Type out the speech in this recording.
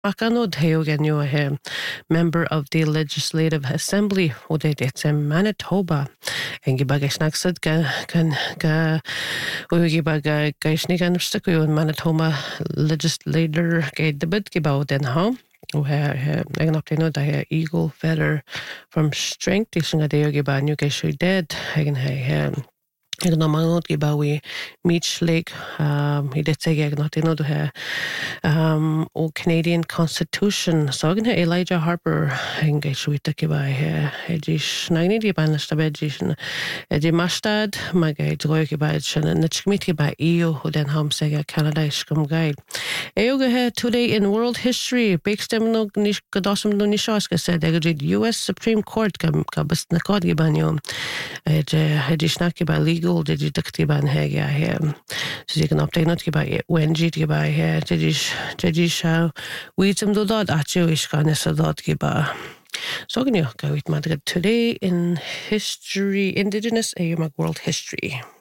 Makano Deoganyo he member of the Legislative Assembly o de Manitoba. En gibagesnaksad ka ugibaga gaisnigan obstacle Manitoba legislator ke debit gibao den ha. Og her egen optino da her Eagle Feather from Strength tishinga deogiba new geshu dead egen her ag na mangot gibawi Meech Lake he did say ag not do her o Canadian Constitution so ag Elijah Harper ag shuita giba he edish 90 di ban stabedishn edi mastad mag droy giba shn na chmit giba EU who then ham say Canada iskum guide eoga he today in world history big stem no nish godosum no nishaska said ag US Supreme Court ka bas na kod gibanyo edish nak giba legal did you taktiban hega here so you can update not giba when jit giba here did you show we some do dot achu is kana so dot giba so can you go with Madrid today in history indigenous world history